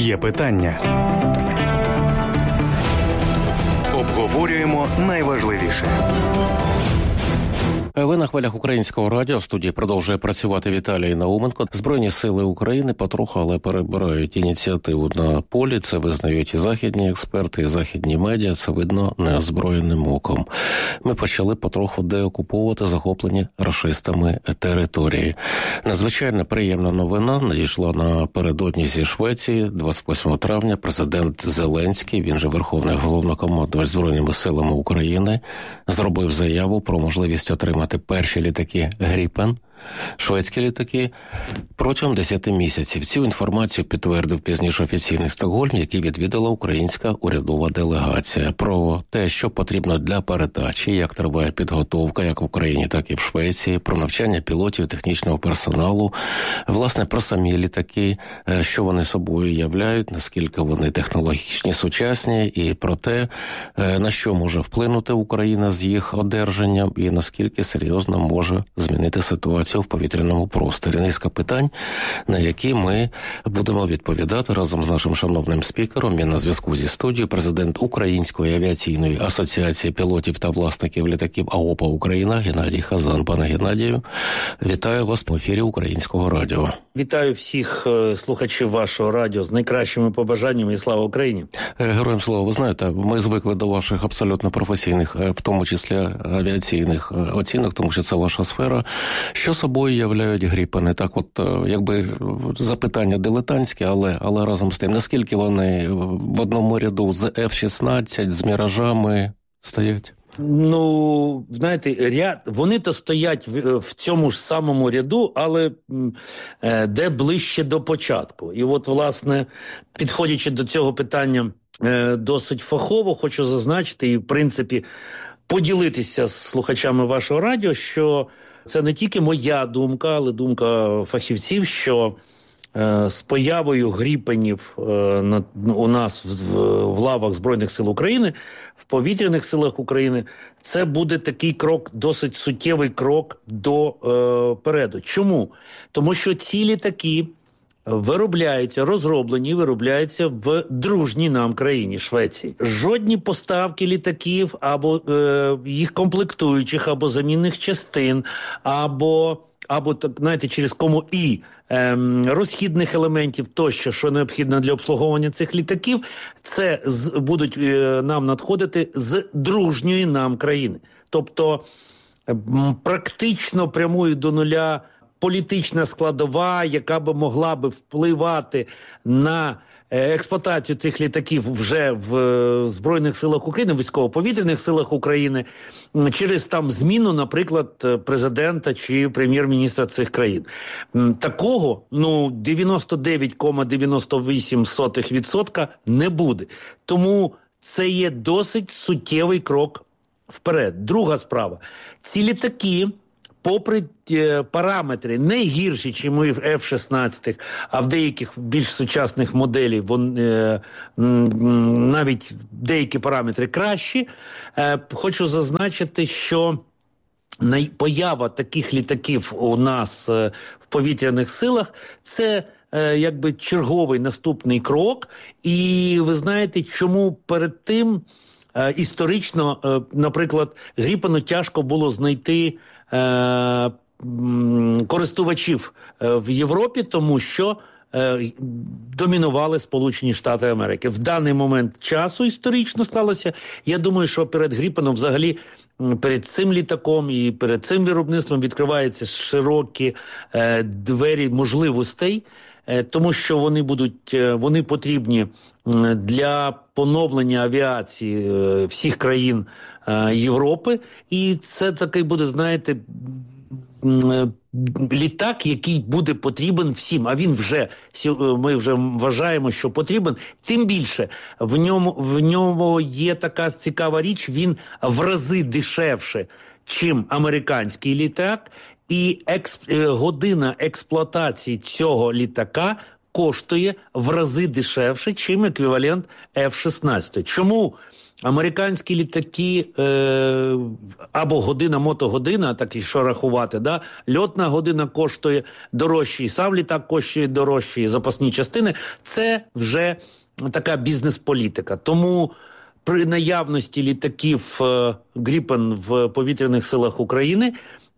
Є питання. Обговорюємо найважливіше. Ви на хвилях Українського радіо. В студії продовжує працювати Віталій Науменко. Збройні сили України потроху, але перебирають ініціативу на полі. Це визнають і західні експерти, і західні медіа. Це видно неозброєним оком. Ми почали потроху деокуповувати захоплені рашистами території. Надзвичайно приємна новина надійшла напередодні зі Швеції. 28 травня президент Зеленський, він же Верховний Головнокомандувач Збройними силами України, зробив заяву про можливість отримати перші літаки «Гріпен», шведські літаки, протягом 10 місяців. Цю інформацію підтвердив пізніше офіційний Стокгольм, який відвідала українська урядова делегація. Про те, що потрібно для передачі, як триває підготовка, як в Україні, так і в Швеції, про навчання пілотів, технічного персоналу, власне, про самі літаки, що вони собою являють, наскільки вони технологічні, сучасні, і про те, на що може вплинути Україна з їх одержанням, і наскільки серйозно може змінити ситуацію в повітряному просторі. Низка питань, на які ми будемо відповідати разом з нашим шановним спікером. Він на зв'язку зі студією, президент Української авіаційної асоціації пілотів та власників літаків АОПА Україна Геннадій Хазан. Пане Геннадію, вітаю вас в ефірі Українського радіо. Вітаю всіх слухачів вашого радіо з найкращими побажаннями і слава Україні. Героям слава. Ви знаєте, ми звикли до ваших абсолютно професійних, в тому числі авіаційних оцінок, тому що це ваша сфера. Що собою являють «Гріпени»? Так от, якби запитання дилетантське, але разом з тим, наскільки вони в одному ряду з F-16, з «Міражами» стоять? Ну, знаєте, вони то стоять в цьому ж самому ряду, але де ближче до початку. І от, власне, підходячи до цього питання досить фахово, хочу зазначити і, в принципі, поділитися з слухачами вашого радіо, що це не тільки моя думка, але думка фахівців, що з появою «Гріпенів» у нас в лавах Збройних сил України, в повітряних силах України, це буде такий крок, досить суттєвий крок до переду. Чому? Тому що ці літаки виробляються в дружній нам країні, Швеції. Жодні поставки літаків або їх комплектуючих, або замінних частин, або так, знаєте, через кому і розхідних елементів тощо, що необхідно для обслуговування цих літаків, це будуть нам надходити з дружньої нам країни. Тобто практично прямує до нуля політична складова, яка би могла би впливати на експлуатацію цих літаків вже в Збройних силах України, в військово-повітряних силах України, через там зміну, наприклад, президента чи прем'єр-міністра цих країн. Такого, 99,98% не буде. Тому це є досить суттєвий крок вперед. Друга справа. Ці літаки, попри параметри не гірші, ніж ми в F-16, а в деяких більш сучасних моделей навіть деякі параметри кращі, хочу зазначити, що поява таких літаків у нас в повітряних силах – це якби черговий наступний крок. І ви знаєте, чому перед тим історично, наприклад, «Гріпену» тяжко було знайти користувачів в Європі, тому що домінували Сполучені Штати Америки. В даний момент часу історично склалося. Я думаю, що перед «Гріпеном» взагалі, перед цим літаком і перед цим виробництвом відкриваються широкі двері можливостей, тому що вони потрібні для поновлення авіації всіх країн Європи. І це такий буде, знаєте, літак, який буде потрібен всім, а ми вже вважаємо, що потрібен. Тим більше, в ньому є така цікава річ, він в рази дешевше, чим американський літак, і година експлуатації цього літака коштує в рази дешевше, чим еквівалент F-16. Чому американські літаки або година, мотогодина, так і що рахувати, да? Льотна година коштує дорожче, і сам літак коштує дорожче, і запасні частини – це вже така бізнес-політика. Тому при наявності літаків «Гріпен» в повітряних силах України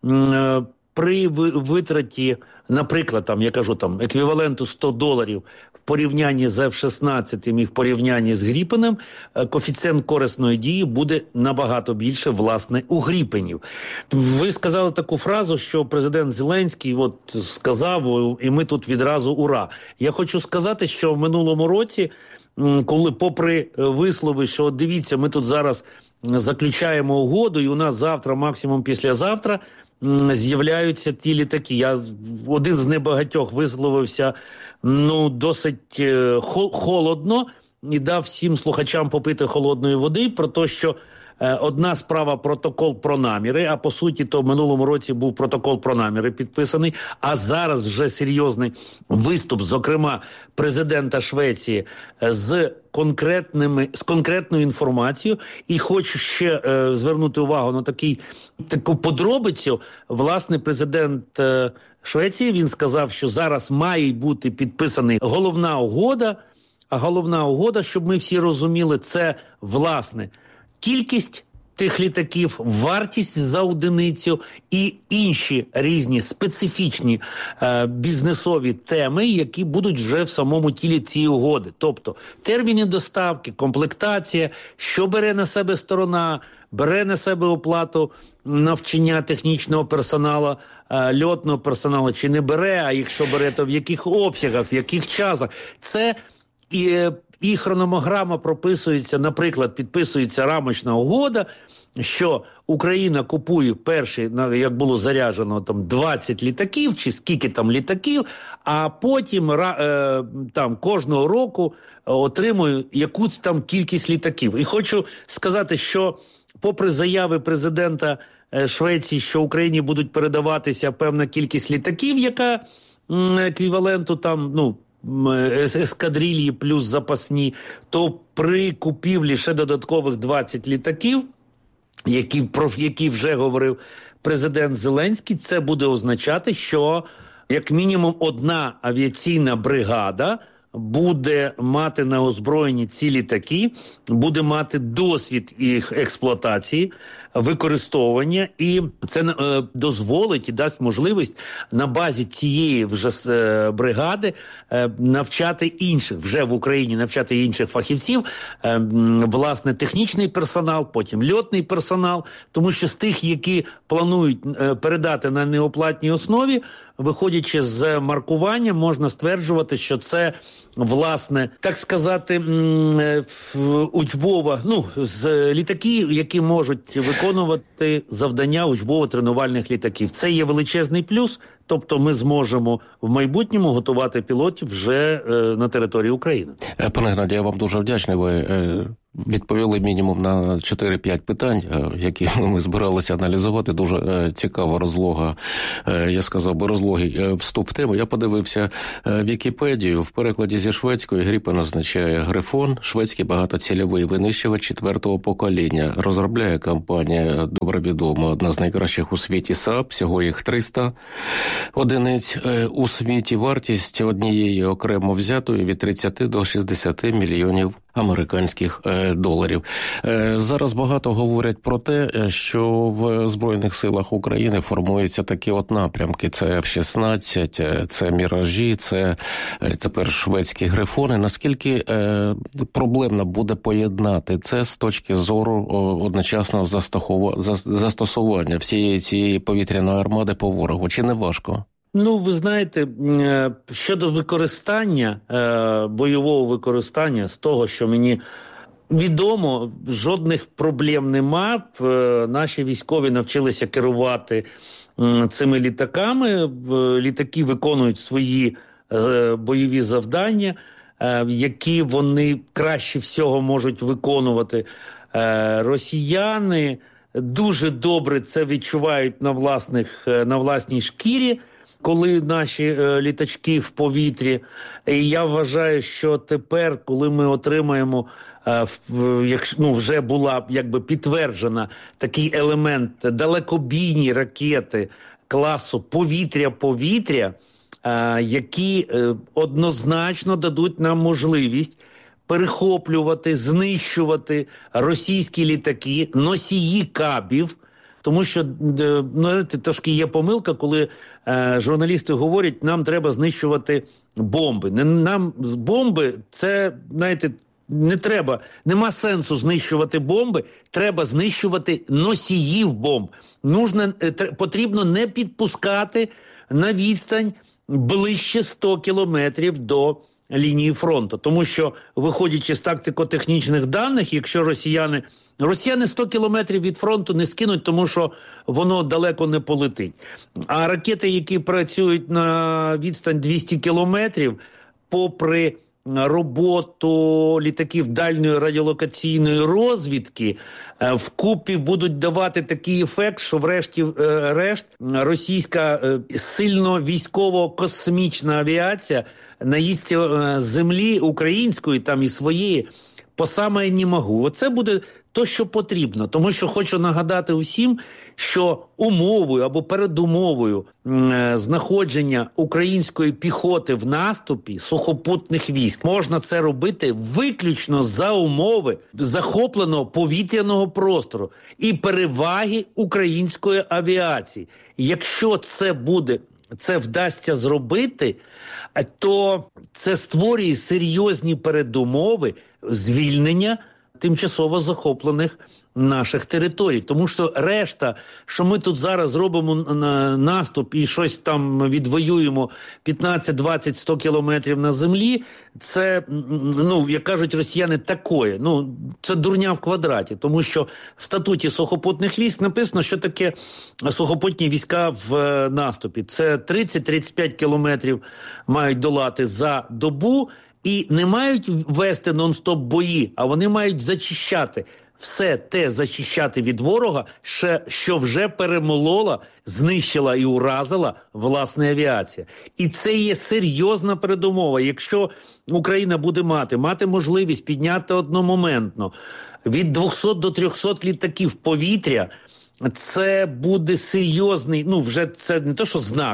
при витраті, наприклад, там, я кажу, там, еквіваленту $100 в порівнянні з F-16 і в порівнянні з Гріпеном, коефіцієнт корисної дії буде набагато більше, власне, у Гріпенів. Ви сказали таку фразу, що президент Зеленський от сказав, і ми тут відразу ура. Я хочу сказати, що в минулому році, коли попри вислови, що дивіться, ми тут зараз заключаємо угоду, і у нас завтра, максимум післязавтра, з'являються ті літаки. Я один з небагатьох висловився досить холодно і дав всім слухачам попити холодної води про те, що одна справа протокол про наміри, а по суті то в минулому році був протокол про наміри підписаний, а зараз вже серйозний виступ, зокрема президента Швеції з конкретною інформацією. І хочу ще звернути увагу на таку подробицю. Власне, президент Швеції, він сказав, що зараз має бути підписана головна угода, а головна угода, щоб ми всі розуміли, це, власне, кількість тих літаків, вартість за одиницю і інші різні специфічні бізнесові теми, які будуть вже в самому тілі цієї угоди. Тобто терміни доставки, комплектація, що бере на себе сторона, бере на себе оплату навчання технічного персоналу, льотного персоналу, чи не бере, а якщо бере, то в яких обсягах, в яких часах. Це і хрономограма прописується, наприклад, підписується рамочна угода, що Україна купує перші, як було заряджено, там 20 літаків, чи скільки там літаків, а потім там кожного року отримує якусь там кількість літаків. І хочу сказати, що попри заяви президента Швеції, що Україні будуть передаватися певна кількість літаків, яка еквіваленту там, ескадрильї плюс запасні, то при купівлі ще додаткових 20 літаків, про які вже говорив президент Зеленський, це буде означати, що як мінімум одна авіаційна бригада буде мати на озброєнні ці літаки, буде мати досвід їх експлуатації, використовування, і це дозволить і дасть можливість на базі цієї вже бригади навчати інших, вже в Україні навчати інших фахівців, власне, технічний персонал, потім льотний персонал, тому що з тих, які планують передати на неоплатній основі, виходячи з маркування, можна стверджувати, що це, власне, так сказати, учбова, з літаки, які можуть виконувати завдання учбово-тренувальних літаків. Це є величезний плюс, тобто ми зможемо в майбутньому готувати пілотів вже на території України. Пане Геннадію, я вам дуже вдячний. Ви відповіли мінімум на 4-5 питань, які ми збиралися аналізувати. Дуже цікава розлога, я сказав би, розлогий вступ в тему. Я подивився Вікіпедію. В перекладі зі шведської «Гріпен» означає «Грифон», шведський багатоцільовий винищувач 4-го покоління. Розробляє компанія, добре відома, одна з найкращих у світі СААБ, всього їх 300 одиниць у світі. Вартість однієї окремо взятої від 30 до 60 мільйонів американських доларів. Зараз багато говорять про те, що в Збройних силах України формуються такі напрямки. Це F-16, це «Міражі», це тепер шведські «Грифони». Наскільки проблемно буде поєднати це з точки зору одночасного застосування всієї цієї повітряної армади по ворогу? Чи не важко? Ви знаєте, щодо використання, бойового використання, з того, що мені відомо, жодних проблем нема. Наші військові навчилися керувати цими літаками. Літаки виконують свої бойові завдання, які вони краще всього можуть виконувати. Росіяни дуже добре це відчувають на власній шкірі. коли наші літачки в повітрі. І я вважаю, що тепер, коли ми отримаємо, вже була якби підтверджена такий елемент далекобійні ракети класу повітря-повітря, які однозначно дадуть нам можливість перехоплювати, знищувати російські літаки, носії кабів. Тому що, трошки є помилка, коли журналісти говорять, нам треба знищувати бомби. Нам з бомби, це, не треба, нема сенсу знищувати бомби, треба знищувати носіїв бомб. Потрібно не підпускати на відстань ближче 100 кілометрів до лінії фронту. Тому що, виходячи з тактико-технічних даних, якщо росіяни 100 кілометрів від фронту не скинуть, тому що воно далеко не полетить. А ракети, які працюють на відстань 200 кілометрів, попри роботу літаків дальньої радіолокаційної розвідки, вкупі будуть давати такий ефект, що врешті-решт російська сильно військово-космічна авіація наїсться землі української там і своєї по саме не можу. Оце буде то, що потрібно. Тому що хочу нагадати усім, що умовою або передумовою знаходження української піхоти в наступі сухопутних військ можна це робити виключно за умови захопленого повітряного простору і переваги української авіації. Якщо це вдасться зробити, то це створює серйозні передумови звільнення тимчасово захоплених наших територій. Тому що решта, що ми тут зараз робимо наступ і щось там відвоюємо 15, 20, 100 кілометрів на землі, це, як кажуть росіяни, такое. Це дурня в квадраті. Тому що в статуті сухопутних військ написано, що таке сухопутні війська в наступі. Це 30-35 кілометрів мають долати за добу, і не мають вести нон-стоп бої, а вони мають зачищати. Все те зачищати від ворога, що вже перемолола, знищила і уразила власна авіація. І це є серйозна передумова. Якщо Україна буде мати можливість підняти одномоментно від 200 до 300 літаків повітря, це буде серйозний, вже це не то, що знак,